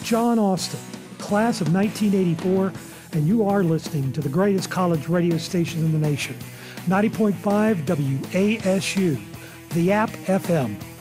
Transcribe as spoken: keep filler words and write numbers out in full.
John Austin, class of nineteen eighty-four, and you are listening to the greatest college radio station in the nation, ninety point five W A S U, the App F M.